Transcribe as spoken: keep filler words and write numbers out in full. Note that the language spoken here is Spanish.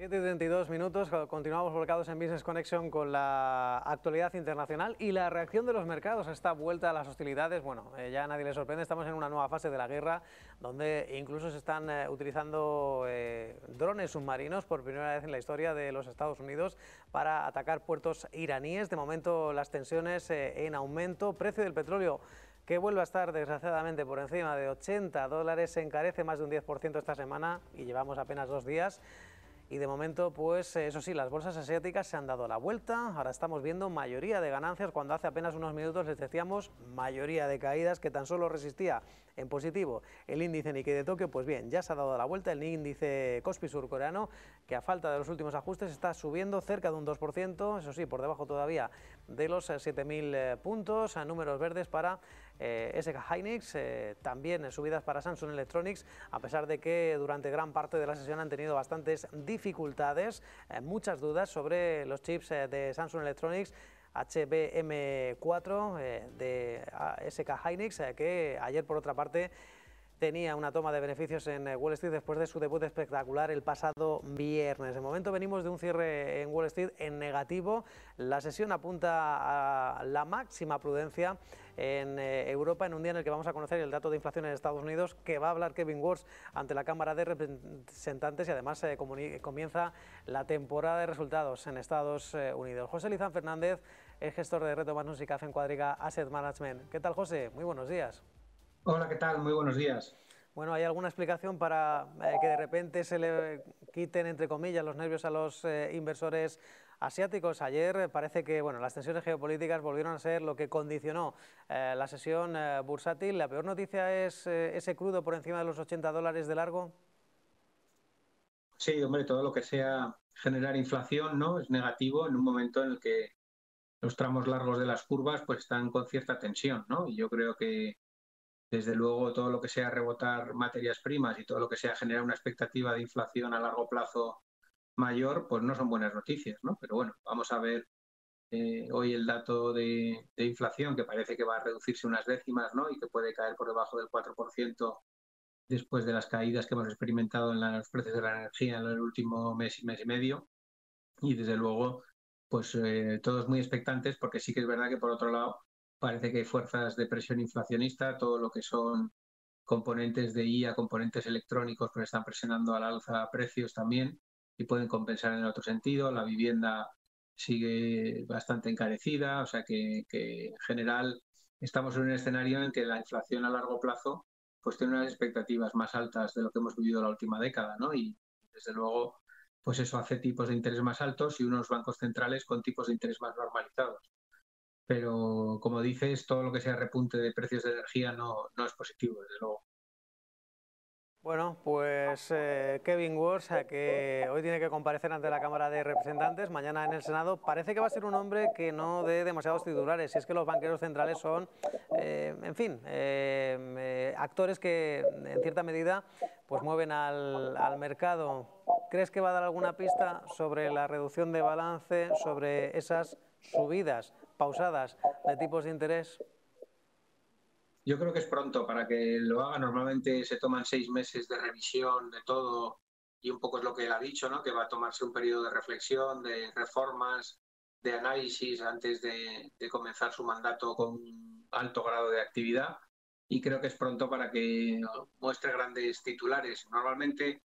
siete y treinta y dos minutos, continuamos volcados en Business Connection con la actualidad internacional y la reacción de los mercados a esta vuelta a las hostilidades. Bueno, eh, ya a nadie le sorprende, estamos en una nueva fase de la guerra donde incluso se están eh, utilizando eh, drones submarinos por primera vez en la historia de los Estados Unidos para atacar puertos iraníes. De momento las tensiones eh, en aumento, precio del petróleo que vuelve a estar desgraciadamente por encima de ochenta dólares, se encarece más de un diez por ciento esta semana y llevamos apenas dos días. Y de momento, pues eso sí, las bolsas asiáticas se han dado la vuelta. Ahora estamos viendo mayoría de ganancias cuando hace apenas unos minutos les decíamos mayoría de caídas, que tan solo resistía en positivo el índice Nikkei de Tokio. Pues bien, ya se ha dado la vuelta el índice Kospi surcoreano, que a falta de los últimos ajustes está subiendo cerca de un dos por ciento, eso sí, por debajo todavía de los siete mil puntos, a números verdes para eh, S K Hynix, eh, también subidas para Samsung Electronics, a pesar de que durante gran parte de la sesión han tenido bastantes dificultades, eh, muchas dudas sobre los chips eh, de Samsung Electronics H B M cuatro eh, de S K Hynix, eh, que ayer por otra parte tenía una toma de beneficios en Wall Street después de su debut espectacular el pasado viernes. De momento venimos de un cierre en Wall Street en negativo. La sesión apunta a la máxima prudencia en Europa en un día en el que vamos a conocer el dato de inflación en Estados Unidos, que va a hablar Kevin Warsh ante la Cámara de Representantes, y además eh, comienza la temporada de resultados en Estados Unidos. José Lizán Fernández es gestor de Reto Manus y Café en Cuadriga Asset Management. ¿Qué tal, José? Muy buenos días. Hola, ¿qué tal? Muy buenos días. Bueno, ¿hay alguna explicación para eh, que de repente se le quiten, entre comillas, los nervios a los eh, inversores asiáticos? Ayer eh, parece que bueno, las tensiones geopolíticas volvieron a ser lo que condicionó eh, la sesión eh, bursátil. ¿La peor noticia es eh, ese crudo por encima de los ochenta dólares de largo? Sí, hombre, todo lo que sea generar inflación, ¿no?, es negativo en un momento en el que los tramos largos de las curvas pues están con cierta tensión, ¿no? Y yo creo que desde luego todo lo que sea rebotar materias primas y todo lo que sea generar una expectativa de inflación a largo plazo mayor, pues no son buenas noticias, ¿no? Pero bueno, vamos a ver eh, hoy el dato de, de inflación, que parece que va a reducirse unas décimas, ¿no?, y que puede caer por debajo del cuatro por ciento después de las caídas que hemos experimentado en los precios de la energía en el último mes y mes y medio. Y desde luego, pues eh, todos muy expectantes, porque sí que es verdad que por otro lado parece que hay fuerzas de presión inflacionista, todo lo que son componentes de I A, componentes electrónicos, pues están presionando al alza precios también y pueden compensar en el otro sentido. La vivienda sigue bastante encarecida, o sea que, que en general estamos en un escenario en que la inflación a largo plazo pues tiene unas expectativas más altas de lo que hemos vivido la última década, ¿no? Y desde luego, pues eso hace tipos de interés más altos y unos bancos centrales con tipos de interés más normalizados. Pero, como dices, todo lo que sea repunte de precios de energía no, no es positivo, desde luego. Bueno, pues eh, Kevin Warsh, eh, que hoy tiene que comparecer ante la Cámara de Representantes, mañana en el Senado, parece que va a ser un hombre que no dé demasiados titulares, si es que los banqueros centrales son, eh, en fin, eh, eh, actores que en cierta medida pues mueven al, al mercado. ¿Crees que va a dar alguna pista sobre la reducción de balance, sobre esas subidas pausadas de tipos de interés? Yo creo que es pronto para que lo haga. Normalmente se toman seis meses de revisión de todo y un poco es lo que él ha dicho, ¿no?, que va a tomarse un periodo de reflexión, de reformas, de análisis antes de, de comenzar su mandato con un alto grado de actividad, y creo que es pronto para que muestre grandes titulares. Normalmente